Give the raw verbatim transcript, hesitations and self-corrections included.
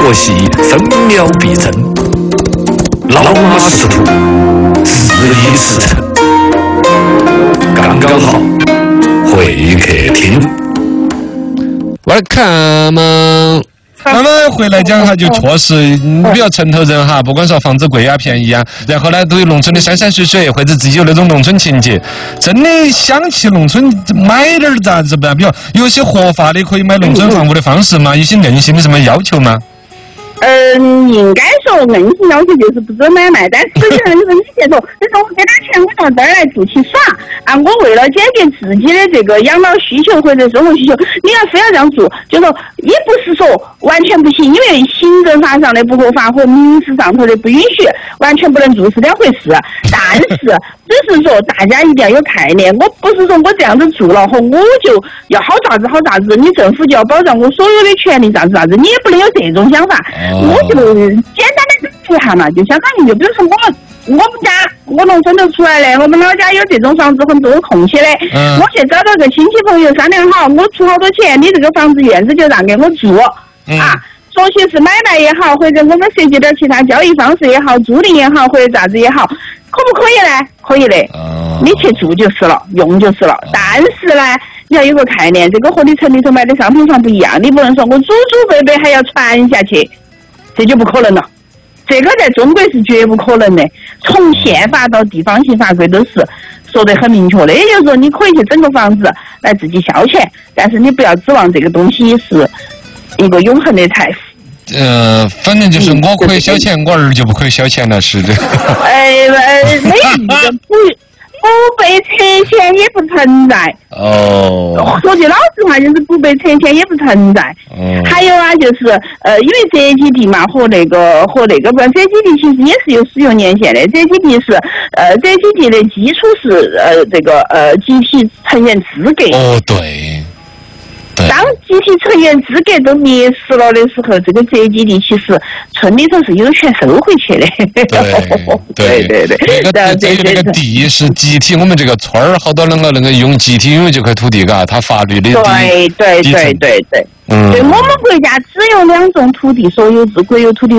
可惜分秒必争。老马识途，肆意驰骋，刚刚好，会客厅。 我看嘛。那么回来讲哈，就确实你比较城头人哈，不管说房子贵啊便宜啊，然后呢都有农村的山山水水，或者自己有那种农村情节，真的想去农村买点咋子办？比如有些合法的可以买农村房屋的方式吗？有些硬性的什么要求吗？ 嗯，应该说硬性要求就是不准买卖，但是有些人就是你别说，你说我给他钱，我到这儿来住起耍啊！我为了解决自己的这个养老需求或者生活需求，你要非要这样做，就说也不是说完全不行，因为行政法上的不合法和民事上头的不允许，完全不能做是两回事。但是只是说大家一定要有概念，我不是说我这样子做了后我就要好咋子好咋子，你政府就要保障我所有的权利咋子咋子，你也不能有这种想法。我就简单的讲一下嘛，就相当于就比如说我们我们家我农村头出来的，我们老家有这种房子很多空隙的，嗯、我去找到个亲戚朋友商量好，我出好多钱，你这个房子院子就让给我住、嗯、啊。说起是买卖也好，或者我们涉及点其他交易方式也好，租赁也好，或者咋子也好，可不可以呢？可以的，哦、你去住就是了，用就是了。哦、但是呢，你要有个概念，这个和你城里头买的商品房不一样，你不能说我祖祖辈辈还要传下去。这就不可能了，这个在中国是绝不可能的。从宪法到地方性法规都是说得很明确的，也就是说，你可以去整个房子来自己消遣，但是你不要指望这个东西是一个永恒的财富。 呃，反正就是我可以消遣，嗯、我儿就不可以消遣了，是的。 哎呃，没一个不不被拆迁也不存在。哦。说句老实话，就是不被拆迁也不存在。哦。还有啊，就是呃，因为宅基地嘛，和那个和那个不，宅基地其实也是有使用年限的。宅基地是呃，宅基地的基础是呃这个呃集体成员资格。 哦，对。 当集体成员资格都灭失了的时候，这个宅基地其实村里头是有权收回去的。 对对对对，那个这个那个地是集体，我们这个村儿好多那个那个用集体拥有这块土地，嘎，它法律的地。 对对对对对。嗯。对我们国家只有两种土地所有制，国有土地。